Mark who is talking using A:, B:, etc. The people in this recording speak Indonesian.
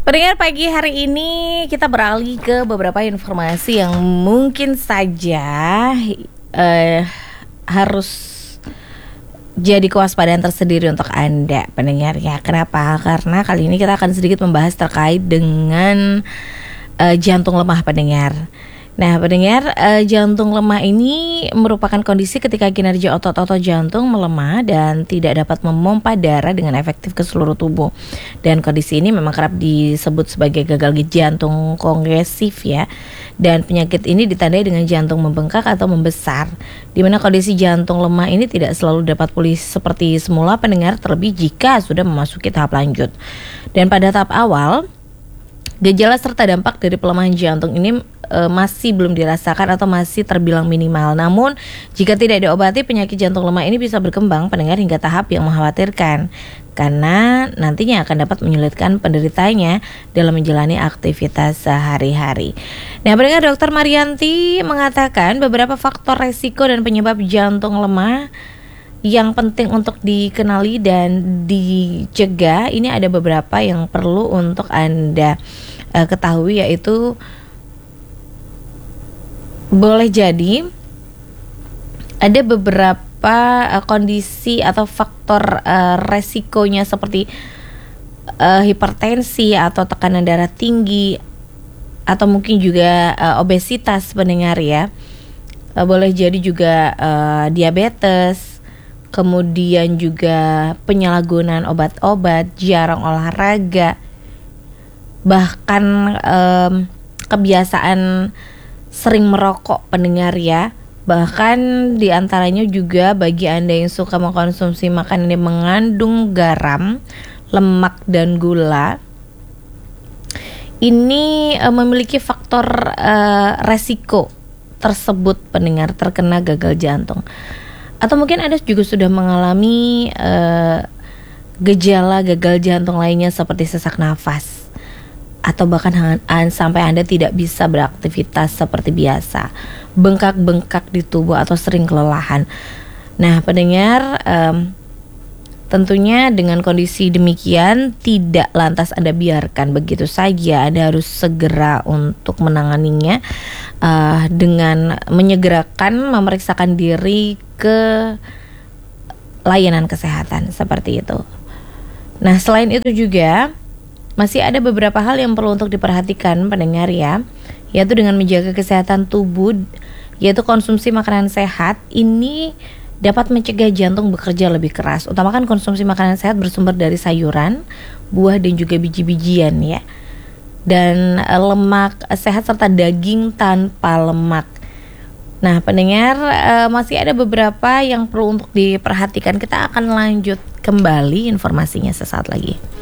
A: Pendengar, pagi hari ini kita beralih ke beberapa informasi yang mungkin saja harus jadi kewaspadaan tersendiri untuk Anda pendengar ya. Kenapa? Karena kali ini kita akan sedikit membahas terkait dengan jantung lemah pendengar. Nah pendengar, jantung lemah ini merupakan kondisi ketika kinerja otot-otot jantung melemah dan tidak dapat memompa darah dengan efektif ke seluruh tubuh. Dan kondisi ini memang kerap disebut sebagai gagal jantung kongresif ya. Dan penyakit ini ditandai dengan jantung membengkak atau membesar, di mana kondisi jantung lemah ini tidak selalu dapat pulih seperti semula pendengar, terlebih jika sudah memasuki tahap lanjut. Dan pada tahap awal, gejala serta dampak dari pelemahan jantung ini masih belum dirasakan atau masih terbilang minimal. Namun, jika tidak diobati, penyakit jantung lemah ini bisa berkembang pendengar hingga tahap yang mengkhawatirkan, karena nantinya akan dapat menyulitkan penderitanya dalam menjalani aktivitas sehari-hari. Nah, pendengar, Dr. Marianti mengatakan beberapa faktor resiko dan penyebab jantung lemah yang penting untuk dikenali dan dicegah. Ini ada beberapa yang perlu untuk Anda ketahui, yaitu boleh jadi ada beberapa kondisi atau faktor resikonya seperti hipertensi atau tekanan darah tinggi, atau mungkin juga obesitas pendengar ya. Boleh jadi juga diabetes, kemudian juga penyalahgunaan obat-obat, jarang olahraga, bahkan kebiasaan sering merokok pendengar ya. Bahkan diantaranya juga bagi Anda yang suka mengkonsumsi makanan yang mengandung garam, lemak, dan gula, ini memiliki faktor resiko tersebut pendengar terkena gagal jantung. Atau mungkin Anda juga sudah mengalami gejala gagal jantung lainnya seperti sesak nafas, atau bahkan sampai Anda tidak bisa beraktivitas seperti biasa, bengkak-bengkak di tubuh atau sering kelelahan. Nah pendengar, tentunya dengan kondisi demikian tidak lantas Anda biarkan begitu saja. Anda harus segera untuk menanganinya dengan menyegerakan memeriksakan diri ke layanan kesehatan seperti itu. Nah selain itu juga masih ada beberapa hal yang perlu untuk diperhatikan pendengar ya, yaitu dengan menjaga kesehatan tubuh, yaitu konsumsi makanan sehat. Ini dapat mencegah jantung bekerja lebih keras. Utamakan konsumsi makanan sehat bersumber dari sayuran, buah, dan juga biji-bijian ya. Dan lemak sehat serta daging tanpa lemak. Nah pendengar, masih ada beberapa yang perlu untuk diperhatikan. Kita akan lanjut kembali informasinya sesaat lagi.